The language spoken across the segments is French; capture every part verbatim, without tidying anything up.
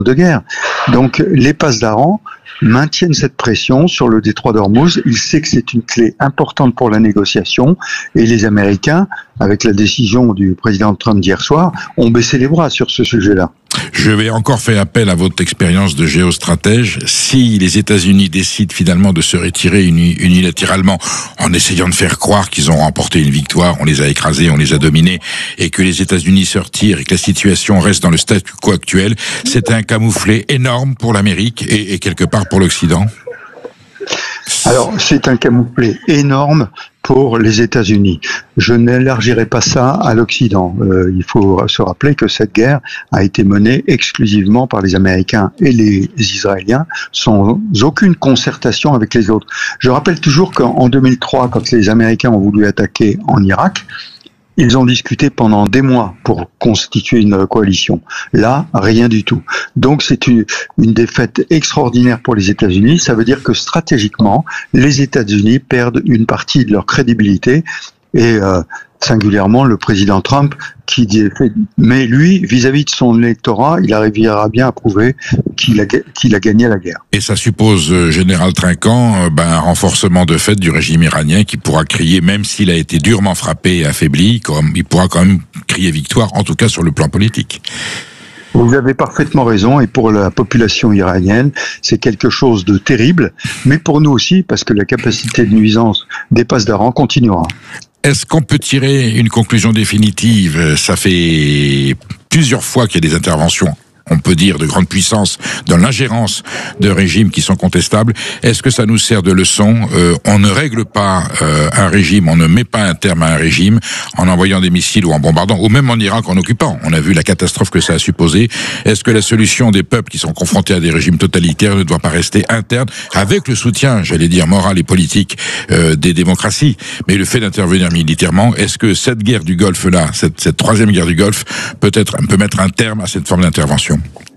de guerre. Donc les Pasdaran maintiennent cette pression sur le détroit d'Ormuz. Ils savent que c'est une clé importante pour la négociation et les Américains, avec la décision du président Trump d'hier soir, ont baissé les bras sur ce sujet-là. Je vais encore faire appel à votre expérience de géostratège. Si les États-Unis décident finalement de se retirer uni- unilatéralement en essayant de faire croire qu'ils ont remporté une victoire, on les a écrasés, on les a dominés, et que les États-Unis se retirent et que la situation reste dans le statu quo actuel, c'est un camouflet énorme pour l'Amérique et, et quelque part pour l'Occident. Alors, c'est un camouflet énorme pour les États-Unis. Je n'élargirai pas ça à l'Occident. Euh, il faut se rappeler que cette guerre a été menée exclusivement par les Américains et les Israéliens, sans aucune concertation avec les autres. Je rappelle toujours qu'en deux mille trois, quand les Américains ont voulu attaquer en Irak, ils ont discuté pendant des mois pour constituer une coalition. Là, rien du tout. Donc c'est une, une défaite extraordinaire pour les États-Unis. Ça veut dire que stratégiquement, les États-Unis perdent une partie de leur crédibilité et euh, singulièrement le président Trump qui dit, mais lui, vis-à-vis de son électorat, il arrivera bien à prouver qu'il a, qu'il a gagné la guerre. Et ça suppose, euh, Général Trinquant, euh, ben, un renforcement de fait du régime iranien qui pourra crier, même s'il a été durement frappé et affaibli, comme, il pourra quand même crier victoire, en tout cas sur le plan politique. Vous avez parfaitement raison, et pour la population iranienne, c'est quelque chose de terrible, mais pour nous aussi, parce que la capacité de nuisance des Pasdaran continuera. Est-ce qu'on peut tirer une conclusion définitive? Ça fait plusieurs fois qu'il y a des interventions, on peut dire, de grande puissance dans l'ingérence de régimes qui sont contestables. Est-ce que ça nous sert de leçon? euh, On ne règle pas euh, un régime, on ne met pas un terme à un régime en envoyant des missiles ou en bombardant, ou même en Irak en occupant. On a vu la catastrophe que ça a supposé. Est-ce que la solution des peuples qui sont confrontés à des régimes totalitaires ne doit pas rester interne, avec le soutien, j'allais dire, moral et politique euh, des démocraties? Mais le fait d'intervenir militairement, est-ce que cette guerre du Golfe-là, cette, cette troisième guerre du Golfe, peut-être peut mettre un terme à cette forme d'intervention?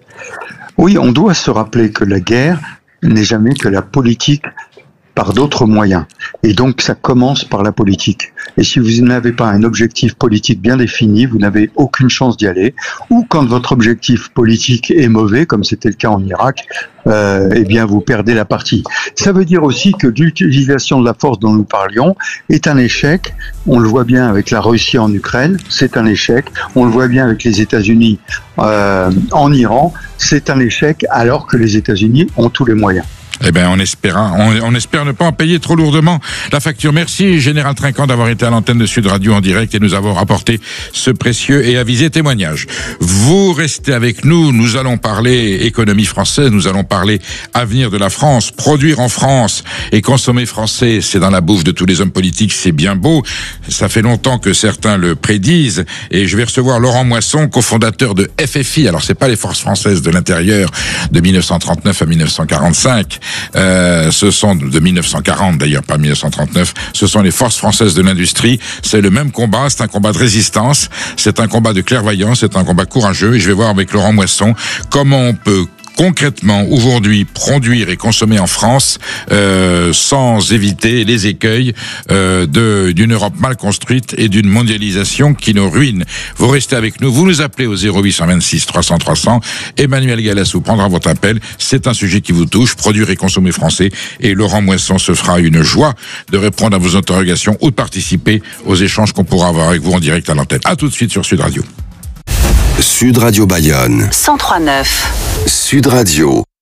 Oui, on doit se rappeler que la guerre n'est jamais que la politique par d'autres moyens. Et donc, ça commence par la politique. Et si vous n'avez pas un objectif politique bien défini, vous n'avez aucune chance d'y aller. Ou quand votre objectif politique est mauvais, comme c'était le cas en Irak, euh, eh bien, vous perdez la partie. Ça veut dire aussi que l'utilisation de la force dont nous parlions est un échec. On le voit bien avec la Russie en Ukraine, c'est un échec. On le voit bien avec les États-Unis euh, en Iran, c'est un échec, alors que les États-Unis ont tous les moyens. Eh bien, on espère, on, on espère ne pas en payer trop lourdement la facture. Merci, Général Trinquant, d'avoir été à l'antenne de Sud Radio en direct et nous avoir apporté ce précieux et avisé témoignage. Vous restez avec nous, nous allons parler économie française, nous allons parler avenir de la France, produire en France et consommer français, c'est dans la bouffe de tous les hommes politiques, c'est bien beau. Ça fait longtemps que certains le prédisent et je vais recevoir Laurent Moisson, cofondateur de F F I. Alors, c'est pas les forces françaises de l'intérieur de mille neuf cent trente-neuf à mille neuf cent quarante-cinq. Euh, ce sont de mille neuf cent quarante d'ailleurs, pas mille neuf cent trente-neuf, ce sont les forces françaises de l'industrie. C'est le même combat, c'est un combat de résistance, c'est un combat de clairvoyance, c'est un combat courageux et je vais voir avec Laurent Moisson comment on peut concrètement aujourd'hui produire et consommer en France euh, sans éviter les écueils euh, de d'une Europe mal construite et d'une mondialisation qui nous ruine. Vous restez avec nous, vous nous appelez au zéro huit cent vingt-six trois cents trois cents. Emmanuel Galassou prendra votre appel. C'est un sujet qui vous touche, produire et consommer français. Et Laurent Moisson se fera une joie de répondre à vos interrogations ou de participer aux échanges qu'on pourra avoir avec vous en direct à l'antenne. À tout de suite sur Sud Radio. Sud Radio Bayonne. cent trois neuf. Sud Radio.